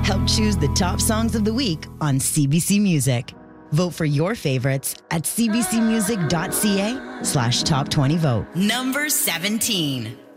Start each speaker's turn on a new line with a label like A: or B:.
A: Help choose the top songs of the week on CBC Music. Vote for your favorites at cbcmusic.ca/top20vote. Number 17.